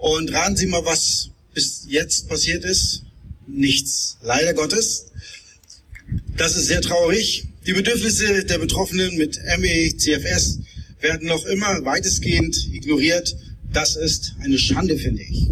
Und raten Sie mal, was bis jetzt passiert ist? Nichts. Leider Gottes. Das ist sehr traurig. Die Bedürfnisse der Betroffenen mit ME/CFS werden noch immer weitestgehend ignoriert. Das ist eine Schande, finde ich.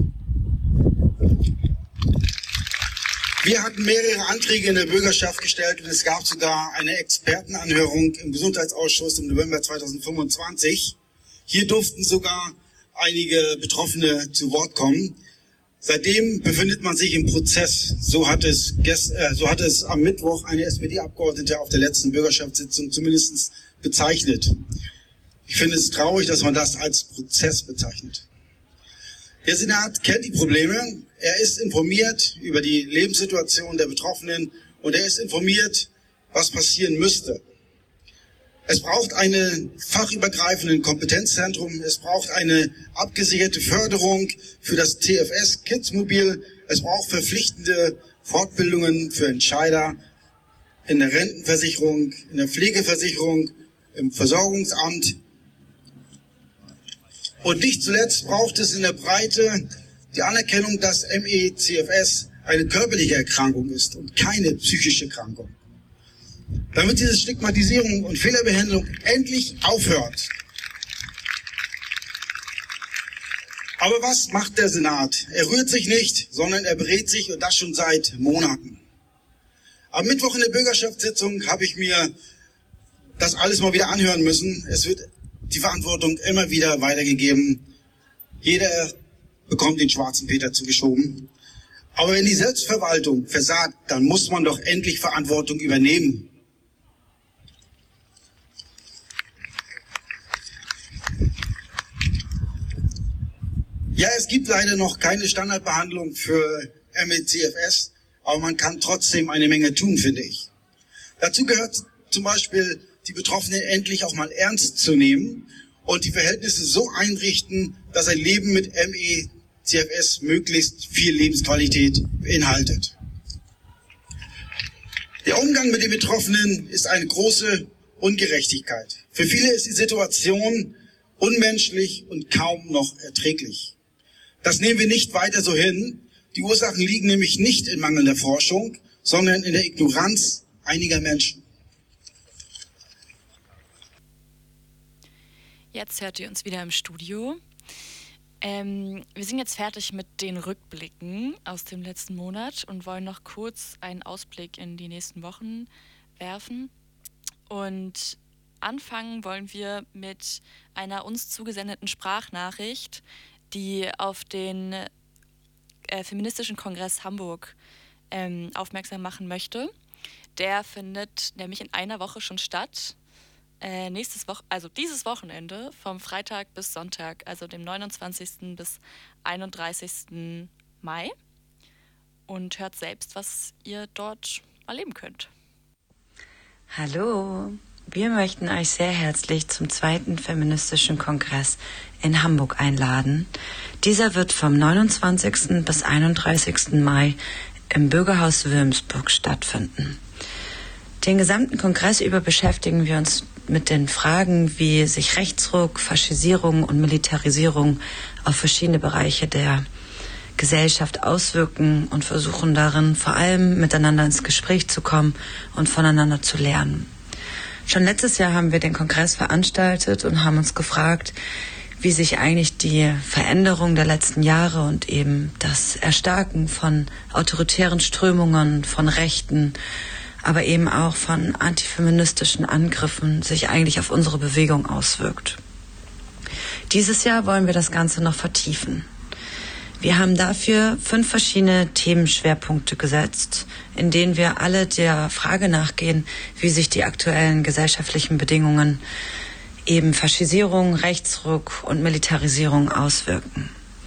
Wir hatten mehrere Anträge in der Bürgerschaft gestellt und es gab sogar eine Expertenanhörung im Gesundheitsausschuss im November 2025. Hier durften sogar einige Betroffene zu Wort kommen. Seitdem befindet man sich im Prozess. So hat es am Mittwoch eine SPD-Abgeordnete auf der letzten Bürgerschaftssitzung zumindest bezeichnet. Ich finde es traurig, dass man das als Prozess bezeichnet. Der Senat kennt die Probleme. Er ist informiert über die Lebenssituation der Betroffenen und er ist informiert, was passieren müsste. Es braucht einen fachübergreifenden Kompetenzzentrum. Es braucht eine abgesicherte Förderung für das CFS-Kids-Mobil. Es braucht verpflichtende Fortbildungen für Entscheider in der Rentenversicherung, in der Pflegeversicherung, im Versorgungsamt. Und nicht zuletzt braucht es in der Breite die Anerkennung, dass ME/CFS eine körperliche Erkrankung ist und keine psychische Erkrankung. Damit diese Stigmatisierung und Fehlerbehandlung endlich aufhört. Aber was macht der Senat? Er rührt sich nicht, sondern er berät sich und das schon seit Monaten. Am Mittwoch in der Bürgerschaftssitzung habe ich mir das alles mal wieder anhören müssen. Es wird die Verantwortung immer wieder weitergegeben. Jeder bekommt den schwarzen Peter zugeschoben. Aber wenn die Selbstverwaltung versagt, dann muss man doch endlich Verantwortung übernehmen. Ja, es gibt leider noch keine Standardbehandlung für ME/CFS, aber man kann trotzdem eine Menge tun, finde ich. Dazu gehört zum Beispiel, die Betroffenen endlich auch mal ernst zu nehmen und die Verhältnisse so einrichten, dass ein Leben mit ME/CFS möglichst viel Lebensqualität beinhaltet. Der Umgang mit den Betroffenen ist eine große Ungerechtigkeit. Für viele ist die Situation unmenschlich und kaum noch erträglich. Das nehmen wir nicht weiter so hin. Die Ursachen liegen nämlich nicht in mangelnder Forschung, sondern in der Ignoranz einiger Menschen. Jetzt hört ihr uns wieder im Studio. Wir sind jetzt fertig mit den Rückblicken aus dem letzten Monat und wollen noch kurz einen Ausblick in die nächsten Wochen werfen. Und anfangen wollen wir mit einer uns zugesendeten Sprachnachricht, die auf den Feministischen Kongress Hamburg aufmerksam machen möchte. Der findet nämlich in einer Woche schon statt. Dieses Wochenende vom Freitag bis Sonntag, also dem 29. bis 31. Mai. Und hört selbst, was ihr dort erleben könnt. Hallo, wir möchten euch sehr herzlich zum 2. Feministischen Kongress in Hamburg einladen. Dieser wird vom 29. bis 31. Mai im Bürgerhaus Wilmsburg stattfinden. Den gesamten Kongress über beschäftigen wir uns mit den Fragen, wie sich Rechtsruck, Faschisierung und Militarisierung auf verschiedene Bereiche der Gesellschaft auswirken und versuchen darin vor allem miteinander ins Gespräch zu kommen und voneinander zu lernen. Schon letztes Jahr haben wir den Kongress veranstaltet und haben uns gefragt, wie sich eigentlich die Veränderung der letzten Jahre und eben das Erstarken von autoritären Strömungen, von Rechten, aber eben auch von antifeministischen Angriffen sich eigentlich auf unsere Bewegung auswirkt. Dieses Jahr wollen wir das Ganze noch vertiefen. Wir haben dafür 5 verschiedene Themenschwerpunkte gesetzt, in denen wir alle der Frage nachgehen, wie sich die aktuellen gesellschaftlichen Bedingungen, eben Faschisierung, Rechtsruck und Militarisierung auswirken.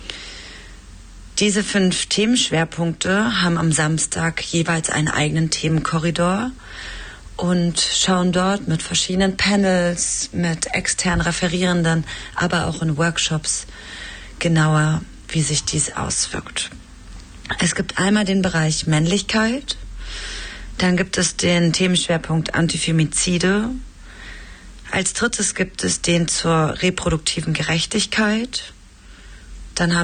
Diese 5 Themenschwerpunkte haben am Samstag jeweils einen eigenen Themenkorridor und schauen dort mit verschiedenen Panels, mit externen Referierenden, aber auch in Workshops genauer, wie sich dies auswirkt. Es gibt einmal den Bereich Männlichkeit, dann gibt es den Themenschwerpunkt Antifemizide, als drittes gibt es den zur reproduktiven Gerechtigkeit, dann haben